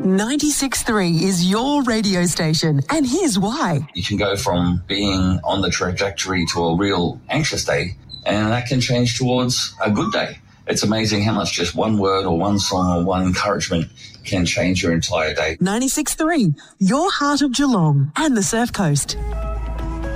96.3 is your radio station, and here's why. You can go from being on the trajectory to a real anxious day, and that can change towards a good day. It's amazing how much just one word or one song or one encouragement can change your entire day. 96.3, your heart of Geelong and the Surf Coast.